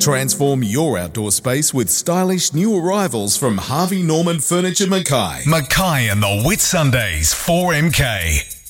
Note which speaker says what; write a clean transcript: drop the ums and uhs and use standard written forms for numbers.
Speaker 1: Transform your outdoor space with stylish new arrivals from Harvey Norman Furniture Mackay.
Speaker 2: Mackay and the Whitsundays 4MK.